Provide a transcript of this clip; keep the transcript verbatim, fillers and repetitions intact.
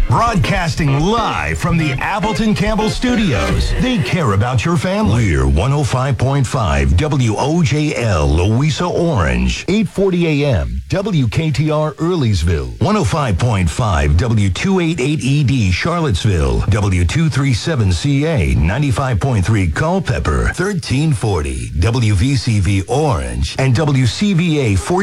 Broadcasting live from the Appleton Campbell Studios. They care about your family. We're one oh five point five W O J L, Louisa Orange. eight forty a.m. W K T R Earlysville. one oh five point five W two eighty-eight E D Charlottesville. W two thirty-seven C A. ninety-five point three Culpeper. thirteen forty W V C V Orange. And W C V A fourteen